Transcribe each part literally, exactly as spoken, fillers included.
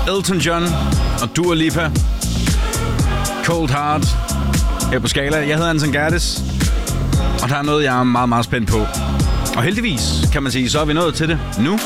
Elton John og Dua Lipa. Cold Heart. Her på Skala. Jeg hedder Anton Gerdes. Og der er noget, jeg er meget, meget spændt på. Og heldigvis, kan man sige, så er vi nået til det nu.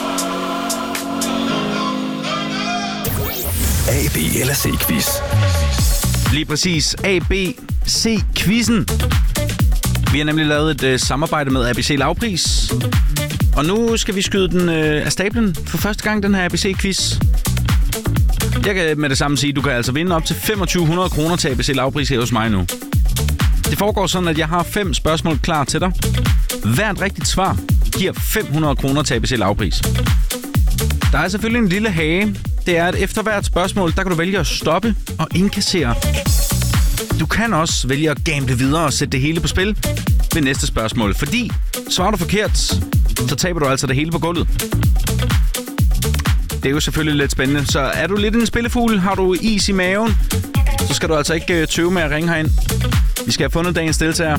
A, B eller C-quiz. Lige præcis. A, B, C-quizzen. Vi har nemlig lavet et øh, samarbejde med A B C Lavpris. Og nu skal vi skyde den øh, af stablen for første gang, den her A B C-quiz. Jeg kan med det samme sige, at du kan altså vinde op til femogtyve hundrede kroner til A B C Lavpris her hos mig nu. Det foregår sådan, at jeg har fem spørgsmål klar til dig. Hvert rigtigt svar giver fem hundrede kroner til A B C Lavpris. Der er selvfølgelig en lille hage. Det er, at efter hvert spørgsmål, der kan du vælge at stoppe og indkassere. Du kan også vælge at gamble videre og sætte det hele på spil ved næste spørgsmål. Fordi svarer du forkert, så taber du altså det hele på gulvet. Det er jo selvfølgelig lidt spændende. Så er du lidt en spillefugl, har du is i maven, så skal du altså ikke tøve med at ringe herind. Vi skal have fundet dagens deltager.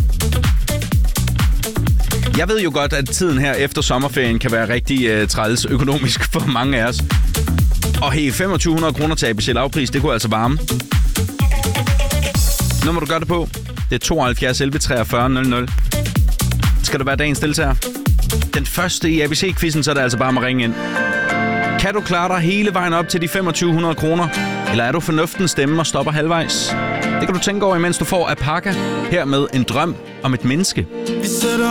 Jeg ved jo godt, at tiden her efter sommerferien kan være rigtig uh, træls økonomisk for mange af os. Og hey, femogtyve hundrede kroner til A B C Lavpris, det kunne altså varme. Nu må du gøre det på. Det er tooghalvfjerds elleve treogfyrre nul nul. Skal du være dagens deltager? Den første i A B C-quizzen, så er det altså bare med at ringe ind. Kan du klare dig hele vejen op til de femogtyve hundrede kroner? Eller er du fornuftens stemme og stopper halvvejs? Det kan du tænke over, imens du får Apaka her med En drøm om et menneske. Vi sætter